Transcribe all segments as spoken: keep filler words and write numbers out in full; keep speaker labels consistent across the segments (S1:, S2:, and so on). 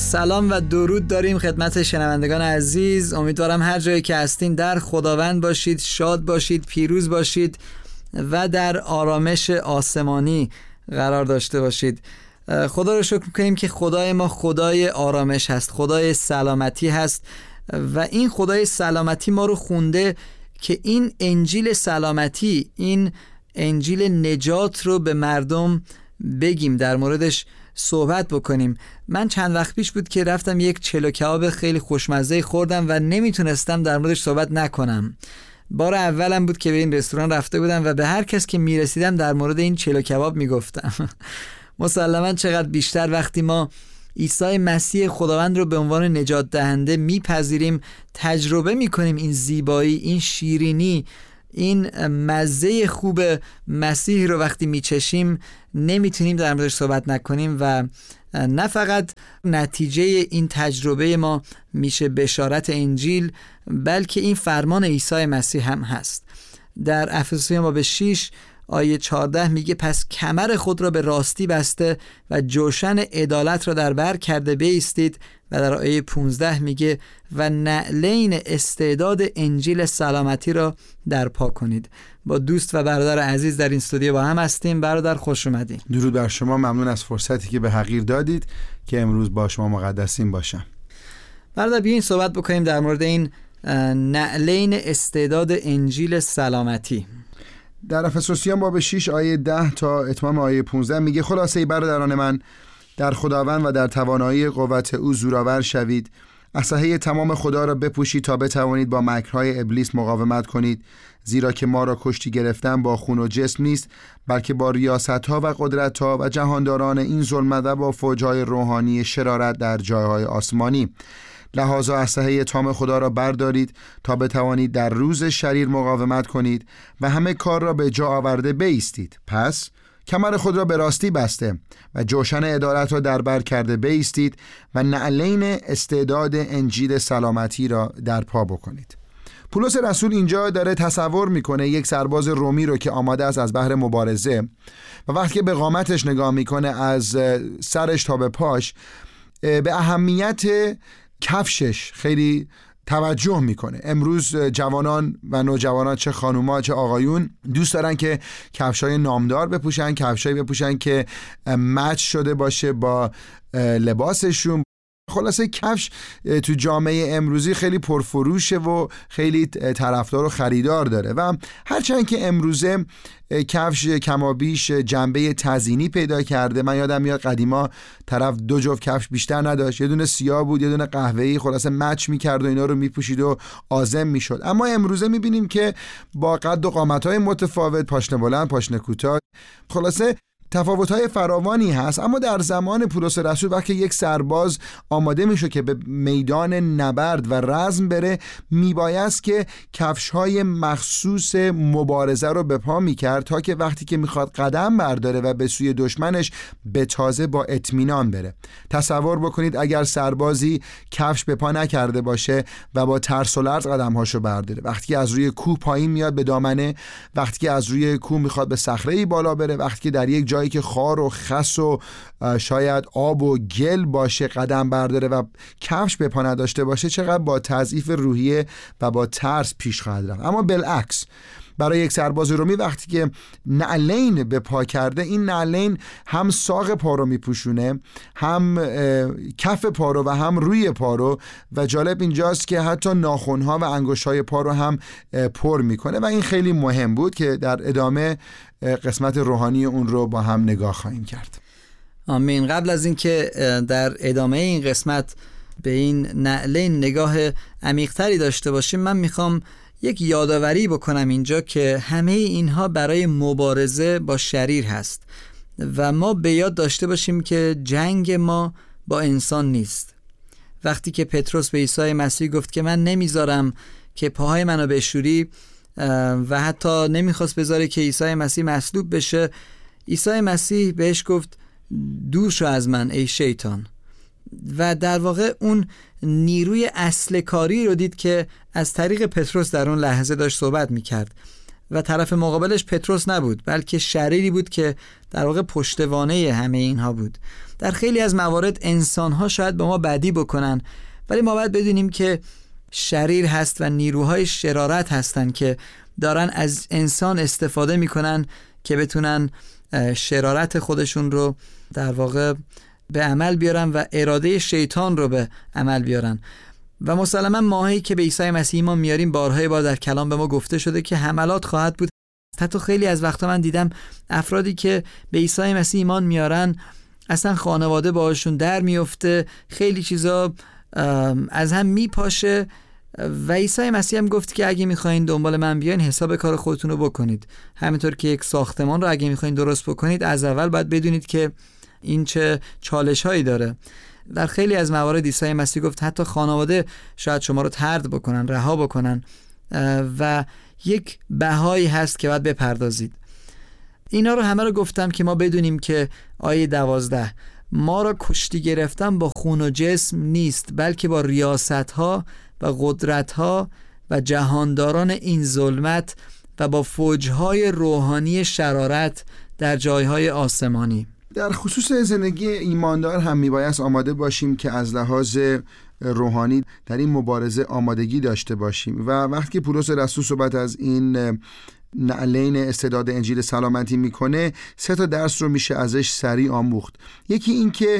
S1: سلام و درود داریم خدمت شنوندگان عزیز. امیدوارم هر جایی که هستین در خداوند باشید، شاد باشید، پیروز باشید و در آرامش آسمانی قرار داشته باشید. خدا رو شکر می‌کنیم که خدای ما خدای آرامش هست، خدای سلامتی هست و این خدای سلامتی ما رو خونده که این انجیل سلامتی، این انجیل نجات رو به مردم بگیم، در موردش صحبت بکنیم. من چند وقت پیش بود که رفتم یک چلو کباب خیلی خوشمزه خوردم و نمیتونستم در موردش صحبت نکنم. بار اولم بود که به این رستوران رفته بودم و به هر کس که میرسیدم در مورد این چلو کباب میگفتم. مسلماً چقدر بیشتر وقتی ما عیسی مسیح خداوند رو به عنوان نجات دهنده میپذیریم، تجربه میکنیم این زیبایی، این شیرینی، این مزه خوب مسیح رو وقتی میچشیم، نمیتونیم در موردش صحبت نکنیم و نه فقط نتیجه این تجربه ما میشه بشارت انجیل، بلکه این فرمان عیسی مسیح هم هست. در افسوسیان باب شش آیه چهارده میگه پس کمر خود را به راستی بسته و جوشن عدالت را در بر کرده بایستید، و در آیه پانزده میگه و نعلین استعداد انجیل سلامتی را در پا کنید. با دوست و برادر عزیز در این استودیو با هم هستیم. برادر خوش اومدین.
S2: درود بر شما، ممنون از فرصتی که به حقیر دادید که امروز با شما مقدسین باشم.
S1: برادر بیاین صحبت بکنیم در مورد این نعلین استعداد انجیل سلامتی.
S2: در افسوسیان باب شش آیه ده تا اتمام آیه پانزده میگه خلاصه ای برادران من، در خداوند و در توانایی قوت او زورآور شوید، اسلحه تمام خدا را بپوشید تا بتوانید با مکرهای ابلیس مقاومت کنید، زیرا که ما را کشتی گرفتن با خون و جسم نیست، بلکه با ریاست‌ها و قدرت‌ها و جهانداران این ظلمت و با فوج‌های روحانی شرارت در جایهای آسمانی. لحاظا اسلحه تمام خدا را بردارید تا بتوانید در روز شریر مقاومت کنید و همه کار را به جا آورده بایستید. پس کمر خود را به راستی بسته و جوشن عدالت را در بر کرده بایستید و نعلین استعداد انجیل سلامتی را در پا بکنید. پولس رسول اینجا داره تصور میکنه یک سرباز رومی رو که آماده است از بحر مبارزه و وقتی که به قامتش نگاه میکنه از سرش تا به پاش به اهمیت کفشش خیلی توجه میکنه. امروز جوانان و نوجوانان، چه خانوما چه آقایون، دوست دارن که کفشای نامدار بپوشن، کفشایی بپوشن که مچ شده باشه با لباسشون. خلاصه کفش تو جامعه امروزی خیلی پرفروشه و خیلی طرفدار و خریدار داره و هرچند که امروزه کفش کمابیش جنبه تزیینی پیدا کرده. من یادم میاد قدیما طرف دو جفت کفش بیشتر نداشت، یه دونه سیاه بود یه دونه قهوه‌ای، خلاصه مچ میکرد و اینا رو میپوشید و عازم میشد. اما امروزه میبینیم که با قد و قامت‌های متفاوت، پاشنه بلند پاشنه کوتاه، خلاصه تفاوت‌های فراوانی هست. اما در زمان پولس رسول وقتی یک سرباز آماده میشه که به میدان نبرد و رزم بره، میبایست که کفش‌های مخصوص مبارزه رو به پا میکرد تا که وقتی که میخواد قدم برداره و به سوی دشمنش به تازه با اطمینان بره. تصور بکنید اگر سربازی کفش به پا نکرده باشه و با ترس و لرز قدم‌هاشو برداره، وقتی که از روی کوه پایین میاد به دامنه، وقتی که از روی کوه میخواد به صخره‌ای بالا بره، وقتی که در یک جایی که خار و خس و شاید آب و گل باشه قدم برداره و کفش به پا نداشته باشه، چقدر با تضعیف روحیه و با ترس پیش خواهد رفت. اما بالعکس برای یک سرباز رومی وقتی که نعلین به پا کرده، این نعلین هم ساق پا رو میپوشونه، هم کف پا رو و هم روی پا رو، و جالب اینجاست که حتی ناخن‌ها و انگشت‌های پا رو هم پر میکنه و این خیلی مهم بود که در ادامه قسمت روحانی اون رو با هم نگاه خواهیم کرد.
S1: آمین. قبل از اینکه در ادامه این قسمت به این نعلین نگاه عمیق‌تری داشته باشیم، من میخوام یک یادآوری بکنم اینجا که همه اینها برای مبارزه با شریر هست و ما به یاد داشته باشیم که جنگ ما با انسان نیست. وقتی که پتروس به عیسی مسیح گفت که من نمیذارم که پاهای منو بشوری و حتی نمیخواست بذاره که عیسی مسیح مصلوب بشه، عیسی مسیح بهش گفت دور شو از من ای شیطان. و در واقع اون نیروی اصل کاری رو دید که از طریق پتروس در اون لحظه داشت صحبت میکرد و طرف مقابلش پتروس نبود، بلکه شریری بود که در واقع پشتوانه همه اینها بود. در خیلی از موارد انسان‌ها شاید به ما بدی بکنن، ولی ما باید بدونیم که شریر هست و نیروهای شرارت هستن که دارن از انسان استفاده میکنن که بتونن شرارت خودشون رو در واقع به عمل بیارن و اراده شیطان رو به عمل بیارن. و مسلما ماهی که به عیسی مسیح ما میاریم، بارهای بار در کلام به ما گفته شده که حملات خواهد بود. حتی خیلی از وقتا من دیدم افرادی که به عیسی مسیح ایمان میارن اصلا خانواده باهاشون در میفته، خیلی چیزا از هم میپاشه و عیسی مسیح هم گفت که اگه میخواین دنبال من بیاین حساب کار خودتون رو بکنید. همینطور که یک ساختمان رو اگه میخواین درست بکنید از اول باید بدونید که این چه چالش هایی داره. در خیلی از موارد عیسی مسیح گفت حتی خانواده شاید شما رو طرد بکنن، رها بکنن و یک بهایی هست که باید بپردازید. اینا رو همه رو گفتم که ما بدونیم که آیه دوازده ما را کشتی گرفتن با خون و جسم نیست، بلکه با ریاست ها و قدرت ها و جهانداران این ظلمت و با فوجهای روحانی شرارت در جایهای آسمانی.
S2: در خصوص زندگی ایماندار هم میبایست آماده باشیم که از لحاظ روحانی در این مبارزه آمادگی داشته باشیم. و وقتی که پولس رسول صحبت از این نعلین استعداد انجیل سلامتی میکنه، سه تا درس رو میشه ازش سریع آموخت. یکی این که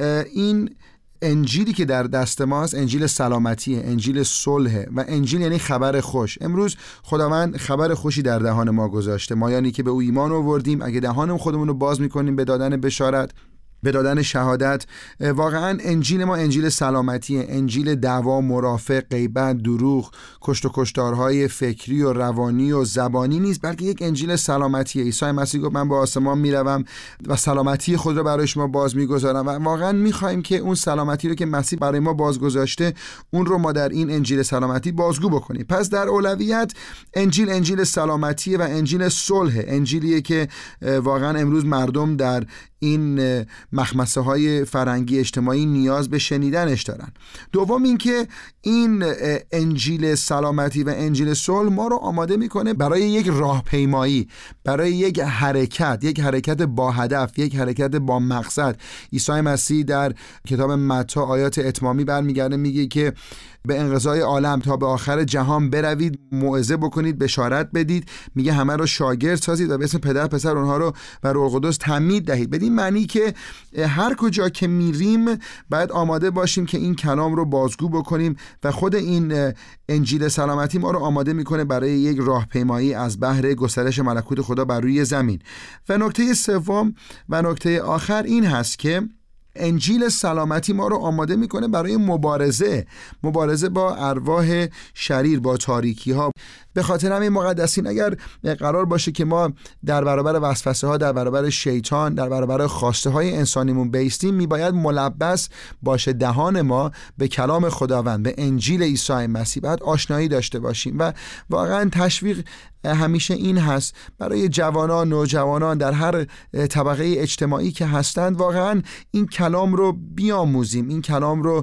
S2: این انجیلی که در دست ما هست انجیل سلامتیه، انجیل صلح و انجیل یعنی خبر خوش. امروز خداوند خبر خوشی در دهان ما گذاشته. ما یعنی که به او ایمان آوردیم، اگه دهان خودمون رو باز میکنیم به دادن بشارت، به دادن شهادت، واقعا انجیل ما انجیل سلامتیه، انجیل دعوا، مرافع، غیبت، دروغ، کشت و کشتارهای فکری و روانی و زبانی نیست، بلکه یک انجیل سلامتیه. عیسی مسیح گفت من به آسمان میروم و سلامتی خود را برای شما باز میگذارم و واقعا میخوایم که اون سلامتی رو که مسیح برای ما باز گذاشته اون رو ما در این انجیل سلامتی بازگو بکنیم. پس در اولویت انجیل انجیل سلامتیه و انجیل صلح، انجیلیه که واقعا امروز مردم در این مخمسه های فرهنگی اجتماعی نیاز به شنیدنش دارن. دوم این که این انجیل سلامتی و انجیل صلح ما رو آماده میکنه برای یک راهپیمایی، برای یک حرکت، یک حرکت با هدف، یک حرکت با مقصد. عیسی مسیح در کتاب متی آیات اتمامی برمیگرده میگه که به انقضای عالم تا به آخر جهان بروید، موعظه بکنید، بشارت بدید، میگه همه رو شاگرد سازید و به اسم پدر پسر اونها رو و روح القدس تعمید دهید. بدین معنی که هر کجا که میریم باید آماده باشیم که این کلام رو بازگو بکنیم و خود این انجیل سلامتی ما رو آماده میکنه برای یک راهپیمایی از بحر گسترش ملکوت خدا بر روی زمین. و نکته سوم و نکته آخر این هست که انجیل سلامتی ما رو آماده میکنه برای مبارزه مبارزه با ارواح شریر، با تاریکی ها. به خاطر همین مقدسین اگر قرار باشه که ما در برابر وسوسه ها، در برابر شیطان، در برابر خواسته های انسانیمون بیستیم، میباید ملبس باشه دهان ما به کلام خداوند، به انجیل عیسی مسیح. باید آشنایی داشته باشیم و واقعا تشویق همیشه این هست برای جوانان، نوجوانان در هر طبقه اجتماعی که هستند، واقعا این کلام رو بیاموزیم، این کلام رو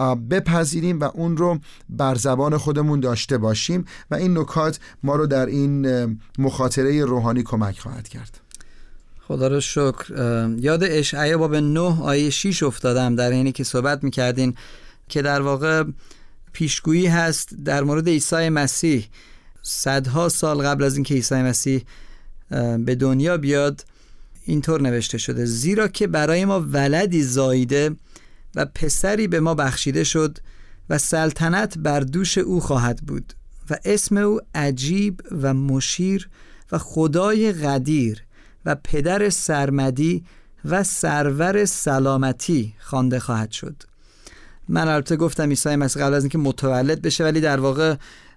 S2: بپذیریم و اون رو بر زبان خودمون داشته باشیم و این نکات ما رو در این مخاطره روحانی کمک خواهد کرد.
S1: خدا رو شکر. یاد اشعیا باب نه آیه شش افتادم در اینی که صحبت میکردین که در واقع پیشگویی هست در مورد عیسی مسیح. صدها سال قبل از اینکه عیسی مسیح به دنیا بیاد اینطور نوشته شده: زیرا که برای ما ولدی زاییده و پسری به ما بخشیده شد و سلطنت بر دوش او خواهد بود و اسم او عجیب و مشیر و خدای قدیر و پدر سرمدی و سرور سلامتی خوانده خواهد شد. من البته گفتم عیسی مسیح قبل از اینکه متولد بشه، ولی در واقع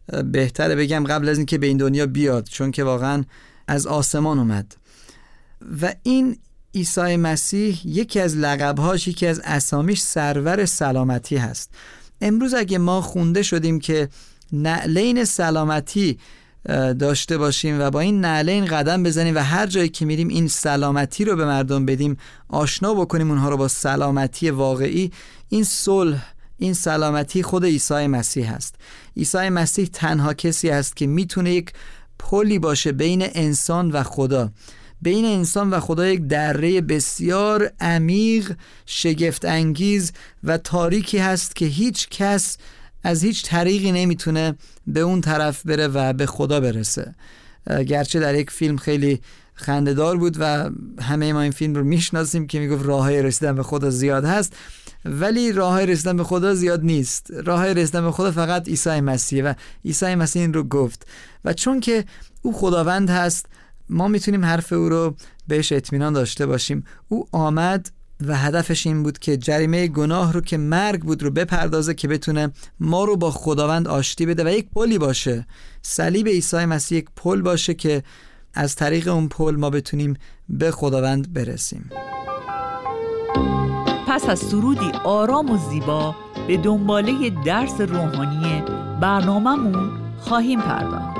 S1: بهتره بگم قبل از اینکه به این دنیا بیاد، چون که واقعا از آسمان اومد. و این عیسی مسیح یکی از لقب‌هاش، یکی از اسامیش سرور سلامتی هست. امروز اگه ما خونده شدیم که نعلین سلامتی داشته باشیم و با این نعلین قدم بزنیم و هر جایی که میریم این سلامتی رو به مردم بدیم، آشنا بکنیم اونها رو با سلامتی واقعی، این صلح، این سلامتی خود عیسی مسیح هست. عیسی مسیح تنها کسی است که میتونه یک پلی باشه بین انسان و خدا. بین انسان و خدا یک دره بسیار عمیق، شگفت انگیز و تاریکی هست که هیچ کس از هیچ طریقی نمیتونه به اون طرف بره و به خدا برسه. گرچه در یک فیلم خیلی خنده‌دار بود و همه ما این فیلم رو میشناسیم که میگفت راههای رسیدن به خدا زیاد هست، ولی راههای رسیدن به خدا زیاد نیست. راههای رسیدن به خدا فقط عیسی مسیح و عیسی مسیح این رو گفت و چون که او خداوند هست ما میتونیم حرف او رو بهش اطمینان داشته باشیم. او آمد و هدفش این بود که جریمه گناه رو که مرگ بود رو بپردازه که بتونه ما رو با خداوند آشتی بده و یک پلی باشه. صلیب عیسی مسیح یک پل باشه که از طریق اون پل ما بتونیم به خداوند برسیم.
S3: پس از سرودی آرام و زیبا به دنباله درس روحانی برنامه‌مون خواهیم پرداخت.